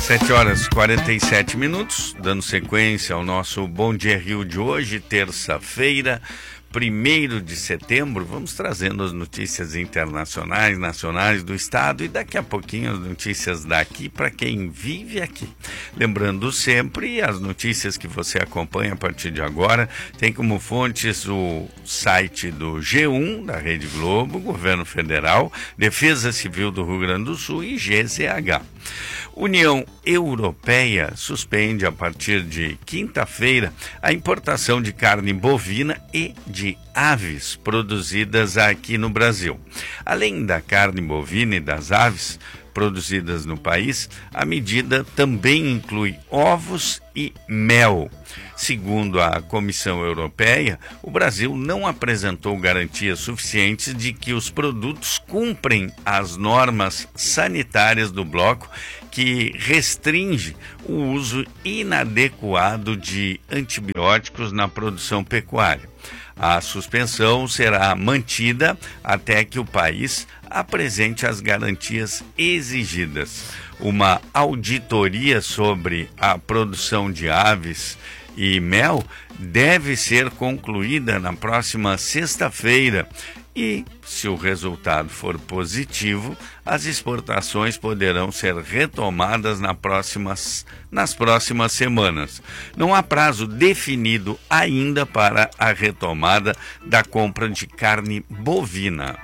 7h47, dando sequência ao nosso Bom Dia Rio de hoje, terça-feira, 1º de setembro. Vamos trazendo as notícias internacionais, nacionais do estado e daqui a pouquinho as notícias daqui para quem vive aqui. Lembrando sempre, as notícias que você acompanha a partir de agora tem como fontes o site do G1, da Rede Globo, Governo Federal, Defesa Civil do Rio Grande do Sul e GZH. União Europeia suspende a partir de quinta-feira a importação de carne bovina e de aves produzidas aqui no Brasil. Além da carne bovina e das aves produzidas no país, a medida também inclui ovos e mel. Segundo a Comissão Europeia, o Brasil não apresentou garantias suficientes de que os produtos cumprem as normas sanitárias do bloco, que restringe o uso inadequado de antibióticos na produção pecuária. A suspensão será mantida até que o país apresente as garantias exigidas. Uma auditoria sobre a produção de aves e mel deve ser concluída na próxima sexta-feira e, se o resultado for positivo, as exportações poderão ser retomadas nas próximas semanas. Não há prazo definido ainda para a retomada da compra de carne bovina.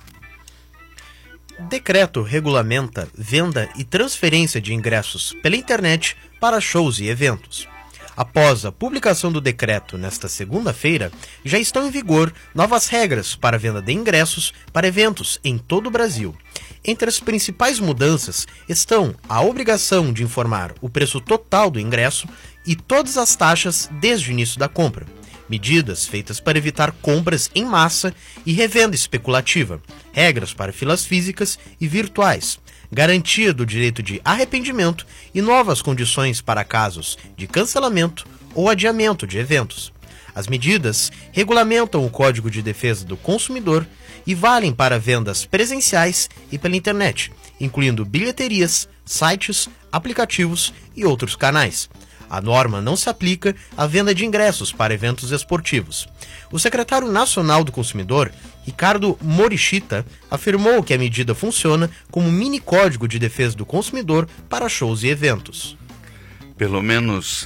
Decreto regulamenta venda e transferência de ingressos pela internet para shows e eventos. Após a publicação do decreto nesta segunda-feira, já estão em vigor novas regras para a venda de ingressos para eventos em todo o Brasil. Entre as principais mudanças estão a obrigação de informar o preço total do ingresso e todas as taxas desde o início da compra. Medidas feitas para evitar compras em massa e revenda especulativa. Regras para filas físicas e virtuais. Garantia do direito de arrependimento e novas condições para casos de cancelamento ou adiamento de eventos. As medidas regulamentam o Código de Defesa do Consumidor e valem para vendas presenciais e pela internet, incluindo bilheterias, sites, aplicativos e outros canais. A norma não se aplica à venda de ingressos para eventos esportivos. O secretário nacional do Consumidor, Ricardo Morishita, afirmou que a medida funciona como mini código de defesa do consumidor para shows e eventos. Pelo menos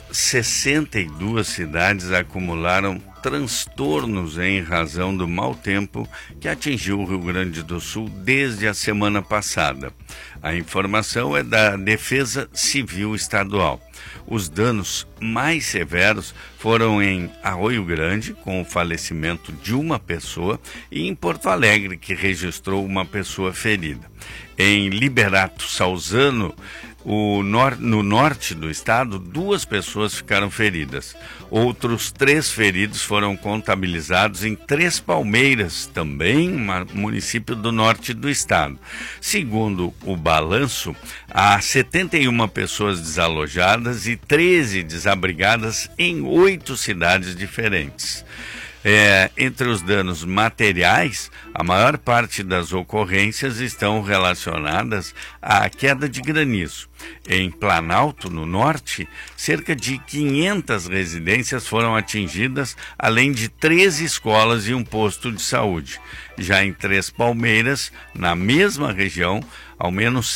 62 cidades acumularam transtornos em razão do mau tempo que atingiu o Rio Grande do Sul desde a semana passada. A informação é da Defesa Civil Estadual. Os danos mais severos foram em Arroio Grande, com o falecimento de uma pessoa, e em Porto Alegre, que registrou uma pessoa ferida. Em Liberato Salzano, no norte do estado, 2 pessoas ficaram feridas. Outros 3 feridos foram contabilizados em 3 Palmeiras, também município do norte do estado. Segundo o balanço, há 71 pessoas desalojadas e 13 desabrigadas em 8 cidades diferentes. Entre os danos materiais, a maior parte das ocorrências estão relacionadas à queda de granizo. Em Planalto, no norte, cerca de 500 residências foram atingidas, além de 13 escolas e um posto de saúde. Já em 3 Palmeiras, na mesma região, ao menos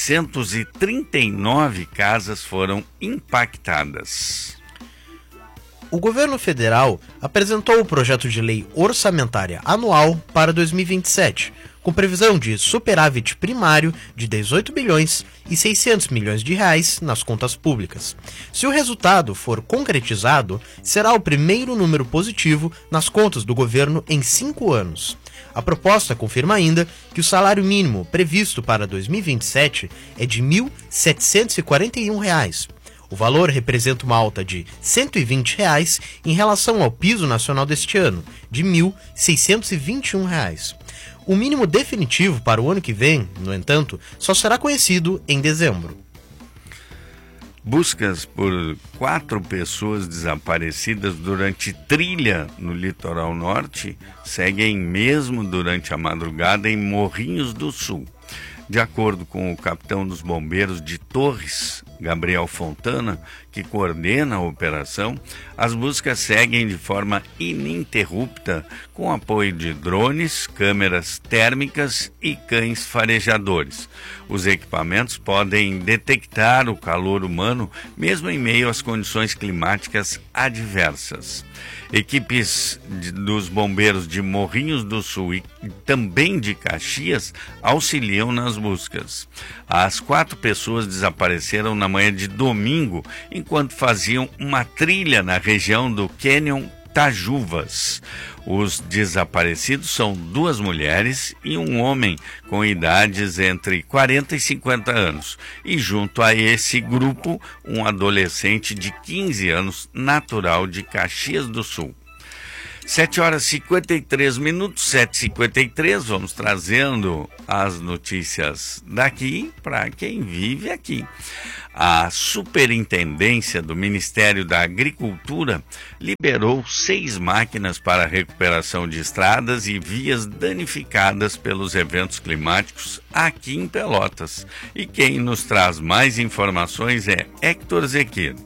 639 casas foram impactadas. O governo federal apresentou o projeto de lei orçamentária anual para 2027, com previsão de superávit primário de 18 bilhões e 600 milhões de reais nas contas públicas. Se o resultado for concretizado, será o primeiro número positivo nas contas do governo em 5 anos. A proposta confirma ainda que o salário mínimo previsto para 2027 é de R$ 1.741. O valor representa uma alta de R$ 120 em relação ao piso nacional deste ano, de R$ 1.621. O mínimo definitivo para o ano que vem, no entanto, só será conhecido em dezembro. Buscas por 4 pessoas desaparecidas durante trilha no litoral norte seguem mesmo durante a madrugada em Morrinhos do Sul. De acordo com o capitão dos bombeiros de Torres, Gabriel Fontana, que coordena a operação, as buscas seguem de forma ininterrupta com apoio de drones, câmeras térmicas e cães farejadores. Os equipamentos podem detectar o calor humano mesmo em meio às condições climáticas adversas. Equipes dos bombeiros de Morrinhos do Sul e também de Caxias auxiliam nas buscas. As 4 pessoas desapareceram na manhã de domingo enquanto faziam uma trilha na região do Canyon Tajuvas. Os desaparecidos são 2 mulheres e um homem com idades entre 40 e 50 anos. E junto a esse grupo, um adolescente de 15 anos, natural de Caxias do Sul. 7h53, 7h53, vamos trazendo as notícias daqui para quem vive aqui. A Superintendência do Ministério da Agricultura liberou 6 máquinas para a recuperação de estradas e vias danificadas pelos eventos climáticos aqui em Pelotas. E quem nos traz mais informações é Héctor Zequir.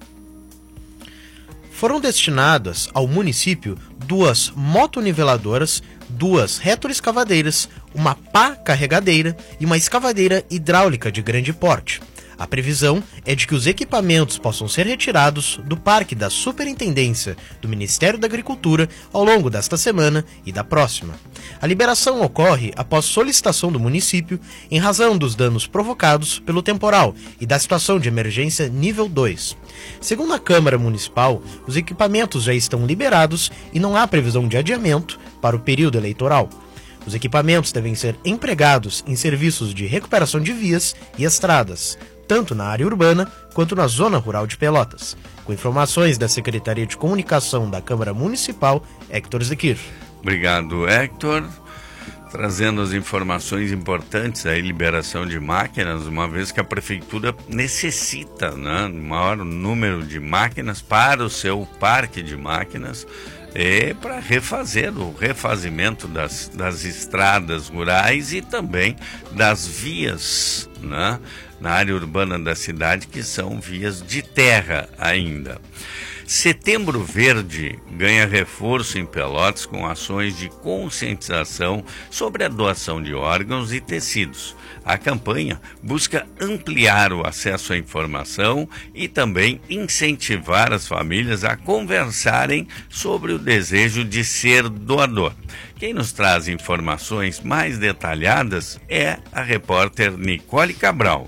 Foram destinadas ao município 2 motoniveladoras, 2 retroescavadeiras, uma pá carregadeira e uma escavadeira hidráulica de grande porte. A previsão é de que os equipamentos possam ser retirados do parque da Superintendência do Ministério da Agricultura ao longo desta semana e da próxima. A liberação ocorre após solicitação do município em razão dos danos provocados pelo temporal e da situação de emergência nível 2. Segundo a Câmara Municipal, os equipamentos já estão liberados e não há previsão de adiamento para o período eleitoral. Os equipamentos devem ser empregados em serviços de recuperação de vias e estradas, tanto na área urbana quanto na zona rural de Pelotas. Com informações da Secretaria de Comunicação da Câmara Municipal, Héctor Zequir. Obrigado, Héctor. Trazendo as informações importantes da liberação de máquinas, uma vez que a Prefeitura necessita, né, maior número de máquinas para o seu parque de máquinas, para refazer o refazimento das estradas rurais e também das vias, né, na área urbana da cidade, que são vias de terra ainda. Setembro Verde ganha reforço em Pelotas com ações de conscientização sobre a doação de órgãos e tecidos. A campanha busca ampliar o acesso à informação e também incentivar as famílias a conversarem sobre o desejo de ser doador. Quem nos traz informações mais detalhadas é a repórter Nicole Cabral.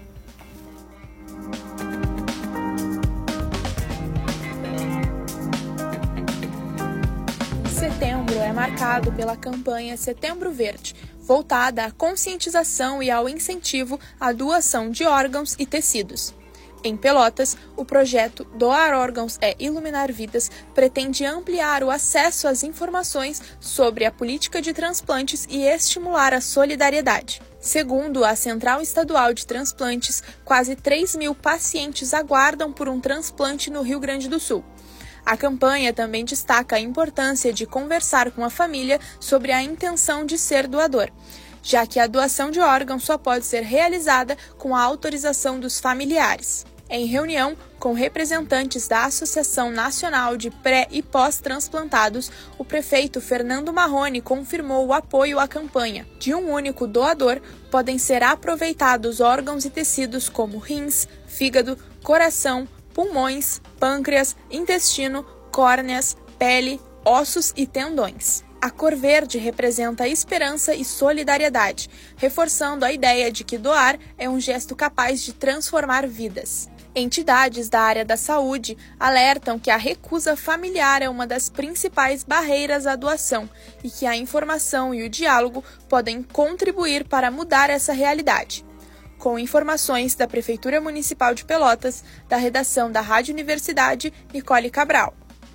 Setembro é marcado pela campanha Setembro Verde, voltada à conscientização e ao incentivo à doação de órgãos e tecidos. Em Pelotas, o projeto Doar Órgãos é Iluminar Vidas pretende ampliar o acesso às informações sobre a política de transplantes e estimular a solidariedade. Segundo a Central Estadual de Transplantes, quase 3.000 pacientes aguardam por um transplante no Rio Grande do Sul. A campanha também destaca a importância de conversar com a família sobre a intenção de ser doador, já que a doação de órgãos só pode ser realizada com a autorização dos familiares. Em reunião com representantes da Associação Nacional de Pré- e Pós-Transplantados, o prefeito Fernando Marrone confirmou o apoio à campanha. De um único doador, podem ser aproveitados órgãos e tecidos como rins, fígado, coração, pulmões, pâncreas, intestino, córneas, pele, ossos e tendões. A cor verde representa esperança e solidariedade, reforçando a ideia de que doar é um gesto capaz de transformar vidas. Entidades da área da saúde alertam que a recusa familiar é uma das principais barreiras à doação e que a informação e o diálogo podem contribuir para mudar essa realidade. Com informações da Prefeitura Municipal de Pelotas, da redação da Rádio Universidade, Nicole Cabral.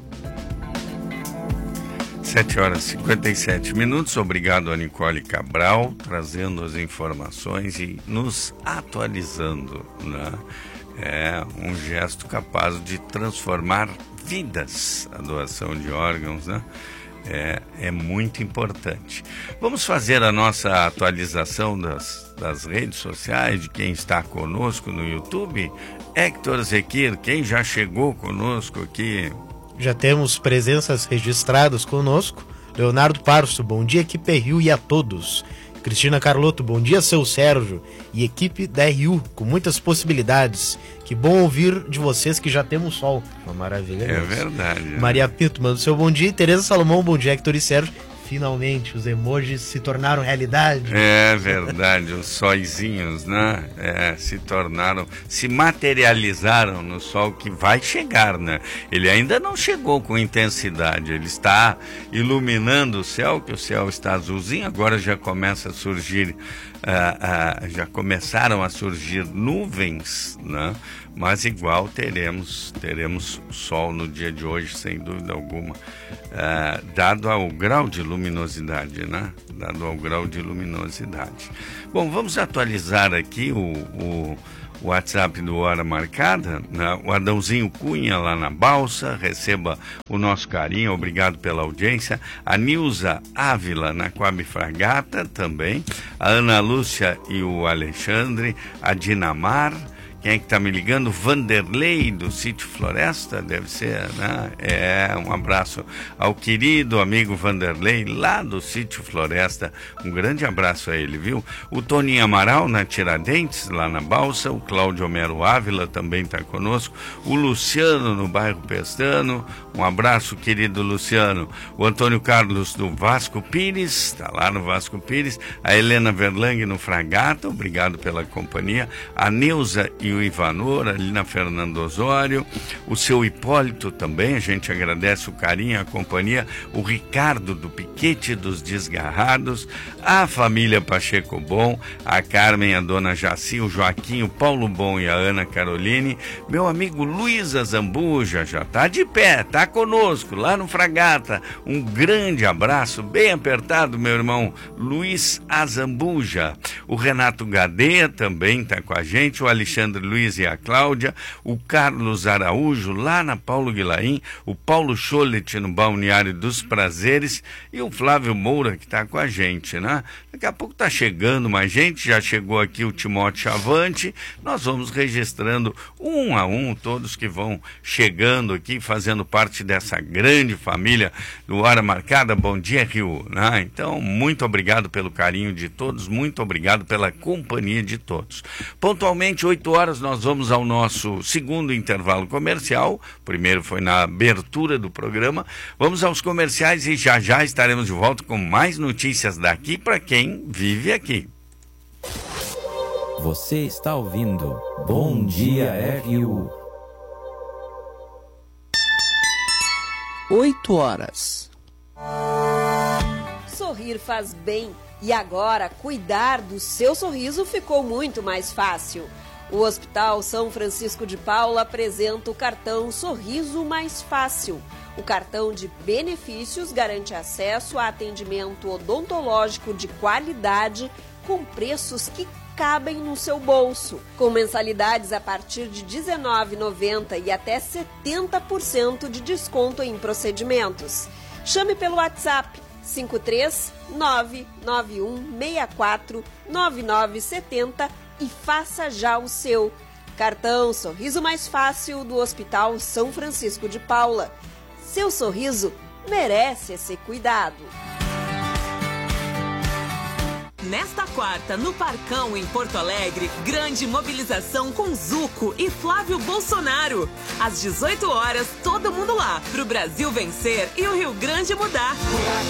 7h57. Obrigado a Nicole Cabral, trazendo as informações e nos atualizando, né? É um gesto capaz de transformar vidas, a doação de órgãos, né? É muito importante. Vamos fazer a nossa atualização das redes sociais, de quem está conosco no YouTube. Hector Zequir, quem já chegou conosco aqui? Já temos presenças registradas conosco. Leonardo Parso, bom dia, equipe RU e a todos. Cristina Carlotto, bom dia, seu Sérgio e equipe da RU, com muitas possibilidades. Que bom ouvir de vocês que já temos sol. Uma maravilha. É verdade. Maria Pinto, manda o seu bom dia. Tereza Salomão, bom dia, Hector e Sérgio. Finalmente, os emojis se tornaram realidade. É verdade, os sóizinhos, né? Se materializaram no sol que vai chegar, né? Ele ainda não chegou com intensidade, ele está iluminando o céu, que o céu está azulzinho, agora já começa a surgir, já começaram a surgir nuvens, né? Mas igual teremos sol no dia de hoje, sem dúvida alguma, dado ao grau de luminosidade, né? Dado ao grau de luminosidade. Bom, vamos atualizar aqui o WhatsApp do Hora Marcada, né? O Adãozinho Cunha lá na Balsa, receba o nosso carinho, obrigado pela audiência. A Nilza Ávila na Coab Fragata também, a Ana Lúcia e o Alexandre, a Dinamar. Quem é que está me ligando? Vanderlei, do Sítio Floresta, deve ser, né? Um abraço ao querido amigo Vanderlei, lá do Sítio Floresta. Um grande abraço a ele, viu? O Toninho Amaral, na Tiradentes, lá na Balsa. O Cláudio Homero Ávila também está conosco. O Luciano, no bairro Pestano. Um abraço, querido Luciano. O Antônio Carlos, do Vasco Pires, está lá no Vasco Pires. A Helena Verlang, no Fragata, obrigado pela companhia. A Neuza e o Ivanor, ali na Fernando Osório, o seu Hipólito também, a gente agradece o carinho, a companhia, o Ricardo do Piquete dos Desgarrados, a família Pacheco Bom, a Carmen, a dona Jaci, o Joaquim, o Paulo Bom e a Ana Caroline, meu amigo Luiz Azambuja, já está de pé, está conosco, lá no Fragata, um grande abraço, bem apertado, meu irmão Luiz Azambuja, o Renato Gadeia também está com a gente, o Alexandre Luiz e a Cláudia, o Carlos Araújo lá na Paulo Guilaim, o Paulo Scholet no Balneário dos Prazeres e o Flávio Moura que está com a gente, né? Daqui a pouco está chegando mais gente, já chegou aqui o Timóteo Chavante, nós vamos registrando um a um todos que vão chegando aqui, fazendo parte dessa grande família do Hora Marcada. Bom dia, Rio, né? Então, muito obrigado pelo carinho de todos, muito obrigado pela companhia de todos. Pontualmente, 8 horas, nós vamos ao nosso segundo intervalo comercial. O primeiro foi na abertura do programa. Vamos aos comerciais e já já estaremos de volta com mais notícias daqui para quem vive aqui. Você está ouvindo Bom Dia RU. 8 horas. Sorrir faz bem e agora cuidar do seu sorriso ficou muito mais fácil. O Hospital São Francisco de Paula apresenta o cartão Sorriso Mais Fácil. O cartão de benefícios garante acesso a atendimento odontológico de qualidade com preços que cabem no seu bolso, com mensalidades a partir de R$ 19,90 e até 70% de desconto em procedimentos. Chame pelo WhatsApp 53991649970 e faça já o seu. Cartão Sorriso Mais Fácil do Hospital São Francisco de Paula. Seu sorriso merece ser cuidado. Nesta quarta, no Parcão, em Porto Alegre, grande mobilização com Zuco e Flávio Bolsonaro. Às 18 horas, todo mundo lá, pro Brasil vencer e o Rio Grande mudar.